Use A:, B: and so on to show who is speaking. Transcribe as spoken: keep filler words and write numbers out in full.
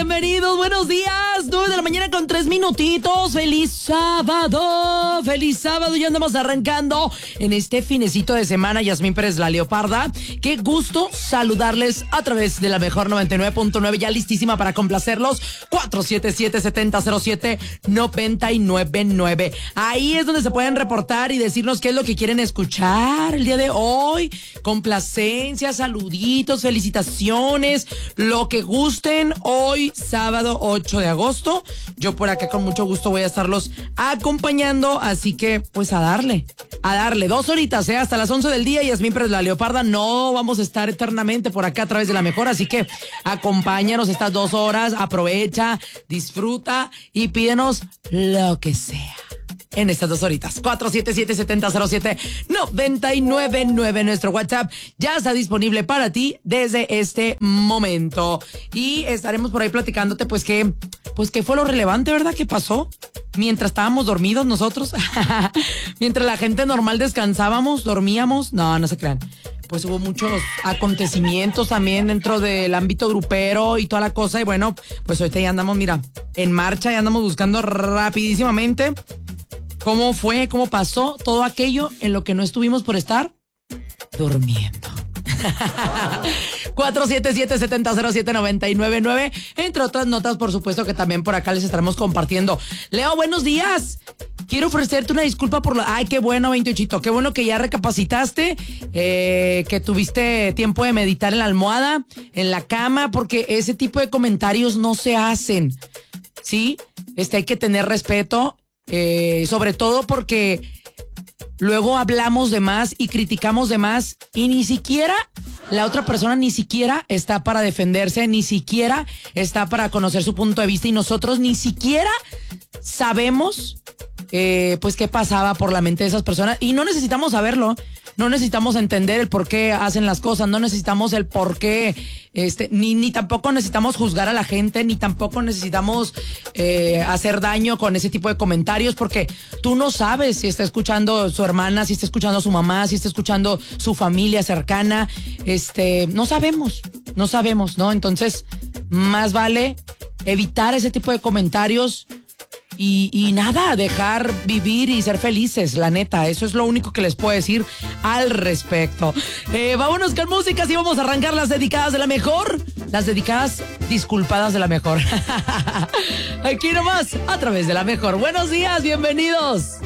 A: bienvenidos, buenos días. nueve de la mañana con tres minutitos. Feliz sábado, feliz sábado. Ya andamos arrancando en este finecito de semana. Yasmín Pérez, la Leoparda. Qué gusto saludarles a través de la mejor noventa y nueve punto nueve. Ya listísima para complacerlos. cuatro siete siete, siete cero cero siete, nueve nueve nueve. Ahí es donde se pueden reportar y decirnos qué es lo que quieren escuchar el día de hoy. Complacencias, saluditos, felicitaciones, lo que gusten. Hoy, sábado ocho de agosto, yo por acá con mucho gusto voy a estarlos acompañando, así que pues a darle, a darle dos horitas, ¿eh? Hasta las once del día. Yasmín Pérez, la Leoparda, no vamos a estar eternamente por acá a través de la mejor, así que acompáñanos estas dos horas, aprovecha, disfruta y pídenos lo que sea en estas dos horitas. cuatro siete siete, siete cero cero siete, nueve nueve nueve. Nuestro WhatsApp ya está disponible para ti desde este momento. Y estaremos por ahí platicándote, pues, qué, pues, qué fue lo relevante, ¿verdad? ¿Qué pasó? Mientras estábamos dormidos nosotros. Mientras la gente normal descansábamos, dormíamos. No, no se crean. Pues hubo muchos acontecimientos también dentro del ámbito grupero y toda la cosa. Y bueno, pues ahorita ya andamos, mira, en marcha, ya andamos buscando rapidísimamente cómo fue, cómo pasó todo aquello en lo que no estuvimos por estar durmiendo. cuatro siete siete, siete cero siete, nueve nueve nueve. Entre otras notas, por supuesto, que también por acá les estaremos compartiendo. Leo, buenos días. Quiero ofrecerte una disculpa por la... Ay, qué bueno, veintiocho. Qué bueno que ya recapacitaste, eh, que tuviste tiempo de meditar en la almohada, en la cama, porque ese tipo de comentarios no se hacen, ¿sí? Este, hay que tener respeto, eh, sobre todo porque luego hablamos de más y criticamos de más y ni siquiera la otra persona ni siquiera está para defenderse, ni siquiera está para conocer su punto de vista y nosotros ni siquiera sabemos eh, pues qué pasaba por la mente de esas personas y no necesitamos saberlo, no necesitamos entender el por qué hacen las cosas, no necesitamos el por qué, este, ni, ni tampoco necesitamos juzgar a la gente, ni tampoco necesitamos eh, hacer daño con ese tipo de comentarios, porque tú no sabes si está escuchando su hermana, si está escuchando a su mamá, si está escuchando su familia cercana, este, no sabemos, no sabemos, ¿no? Entonces, más vale evitar ese tipo de comentarios. Y, y nada, dejar vivir y ser felices, la neta. Eso es lo único que les puedo decir al respecto. Eh, vámonos con música y vamos a arrancar las dedicadas de la mejor. Las dedicadas disculpadas de la mejor. Aquí nomás, a través de la mejor. Buenos días, bienvenidos.